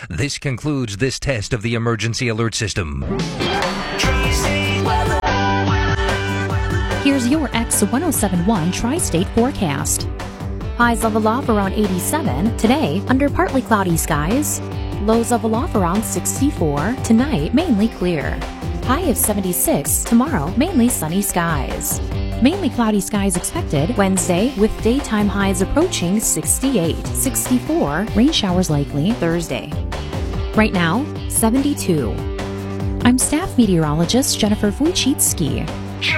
This concludes this test of the emergency alert system. Here's your X1071 Tri-State forecast. Highs level off around 87. Today, under partly cloudy skies. Lows level off around 64. Tonight, mainly clear. High of 76. Tomorrow, mainly sunny skies. Mainly cloudy skies expected Wednesday, with daytime highs approaching 68, 64, rain showers likely Thursday. Right now, 72. I'm staff meteorologist Jennifer Wojcicki.